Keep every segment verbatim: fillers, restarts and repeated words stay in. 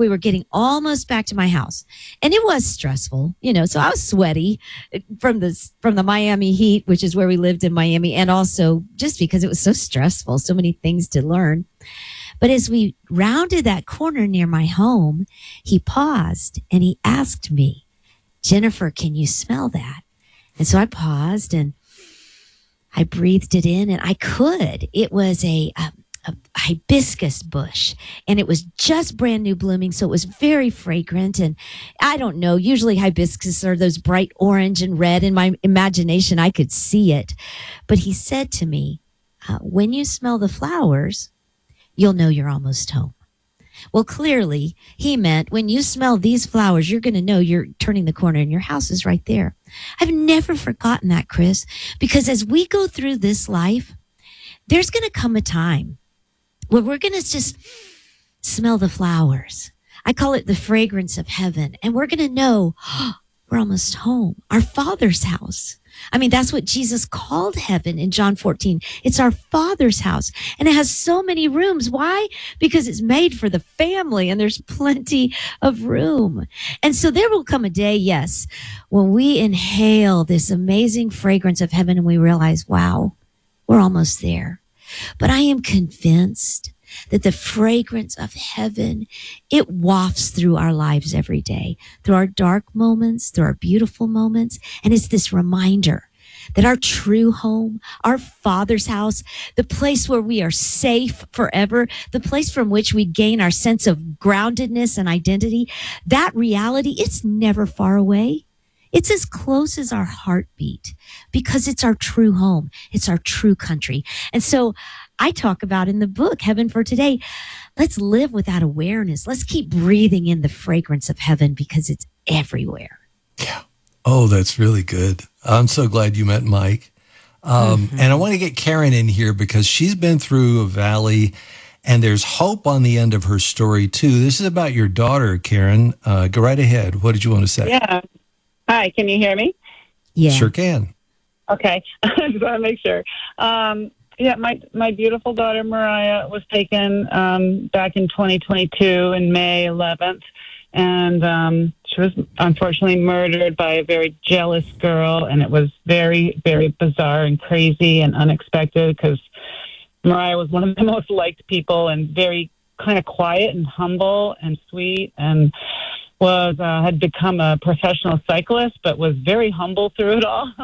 we were getting almost back to my house, and it was stressful, you know. So I was sweaty from the from the Miami heat, which is where we lived in Miami, and also just because it was so stressful, so many things to learn. But as we rounded that corner near my home, he paused and he asked me, "Jennifer, can you smell that?" And so I paused and I breathed it in, and I could. It was a, a, a hibiscus bush, and it was just brand new blooming, so it was very fragrant. And I don't know, usually hibiscus are those bright orange and red. In my imagination, I could see it. But he said to me, uh, when you smell the flowers, you'll know you're almost home. Well, clearly, he meant when you smell these flowers, you're going to know you're turning the corner and your house is right there. I've never forgotten that, Chris, because as we go through this life, there's going to come a time where we're going to just smell the flowers. I call it the fragrance of heaven. And we're going to know, oh, we're almost home, our Father's house. I mean, that's what Jesus called heaven in John fourteen. It's our Father's house, and it has so many rooms. Why? Because it's made for the family, and there's plenty of room. And so there will come a day, yes, when we inhale this amazing fragrance of heaven and we realize, wow, we're almost there. But I am convinced that the fragrance of heaven, it wafts through our lives every day, through our dark moments, through our beautiful moments. And it's this reminder that our true home, our Father's house, the place where we are safe forever, the place from which we gain our sense of groundedness and identity, that reality, it's never far away. It's as close as our heartbeat because it's our true home. It's our true country. And so I talk about in the book, Heaven for Today, let's live with that awareness. Let's keep breathing in the fragrance of heaven because it's everywhere. Yeah. Oh, that's really good. I'm so glad you met Mike. Um, mm-hmm. And I want to get Karen in here because she's been through a valley and there's hope on the end of her story too. This is about your daughter, Karen. Uh, go right ahead. What did you want to say? Yeah. Hi, can you hear me? Yeah. Sure can. Okay. I just want to make sure. Um, yeah, my my beautiful daughter, Mariah, was taken um, back in twenty twenty-two in May eleventh. And um, she was unfortunately murdered by a very jealous girl. And it was very, very bizarre and crazy and unexpected because Mariah was one of the most liked people and very kind of quiet and humble and sweet and was uh, had become a professional cyclist, but was very humble through it all.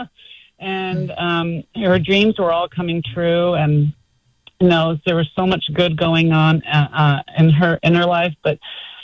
And um, her dreams were all coming true. And you know, there was so much good going on uh, uh, in her in her life. But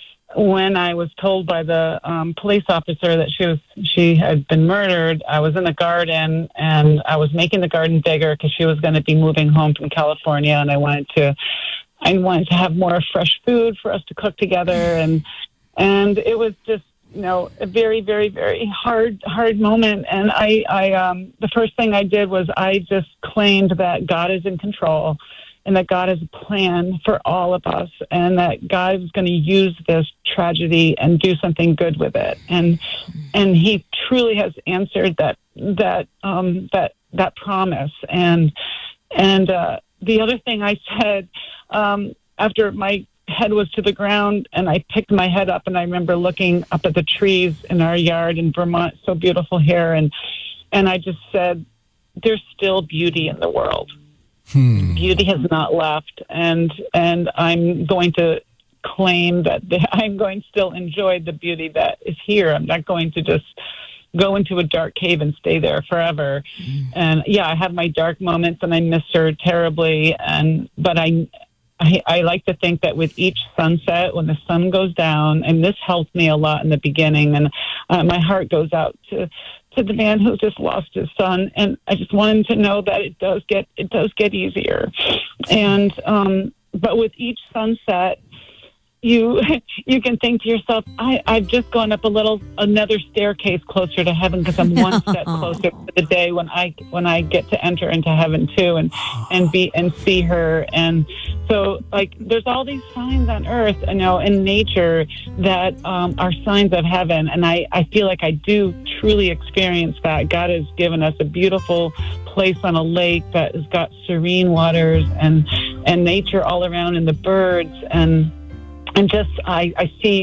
when I was told by the um, police officer that she was she had been murdered, I was in the garden and I was making the garden bigger because she was going to be moving home from California, and I wanted to I wanted to have more fresh food for us to cook together and. And it was just, you know, a very, very, very hard, hard moment. And I, I, um, the first thing I did was I just claimed that God is in control and that God has a plan for all of us and that God is going to use this tragedy and do something good with it. And, and he truly has answered that, that, um, that, that promise. And, and, uh, the other thing I said, um, after my head was to the ground and I picked my head up and I remember looking up at the trees in our yard in Vermont, so beautiful here. And, and I just said, there's still beauty in the world. Hmm. Beauty has not left. And, and I'm going to claim that the, I'm going to still enjoy the beauty that is here. I'm not going to just go into a dark cave and stay there forever. Mm. And yeah, I have my dark moments and I miss her terribly. And, but I, I, I like to think that with each sunset, when the sun goes down, and this helped me a lot in the beginning, and uh, my heart goes out to to the man who just lost his son, and I just want him to know that it does get it does get easier, and um, but with each sunset, you you can think to yourself, I, I've just gone up a little another staircase closer to heaven because I'm one step closer to the day when I when I get to enter into heaven too and and be and see her. And so like there's all these signs on earth, you know, in nature that um, are signs of heaven, and I, I feel like I do truly experience that. God has given us a beautiful place on a lake that has got serene waters and and nature all around and the birds and And just, I, I see